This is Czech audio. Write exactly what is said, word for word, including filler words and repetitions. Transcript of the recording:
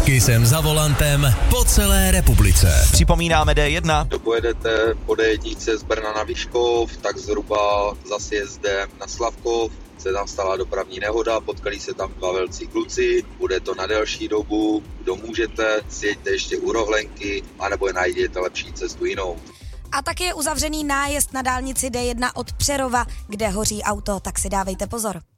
Kisem za volantem po celé republice. Připomínáme D jedna. Dopojedete po D jedna z Brna na Vyškov, tak zhruba za sjezdem na Slavkov se tam stala dopravní nehoda, potkali se tam dva velcí kluci, bude to na delší dobu, kdo můžete, sjeďte ještě u Rohlenky, anebo najděte lepší cestu jinou. A taky je uzavřený nájezd na dálnici D jedna od Přerova, kde hoří auto, tak si dávejte pozor.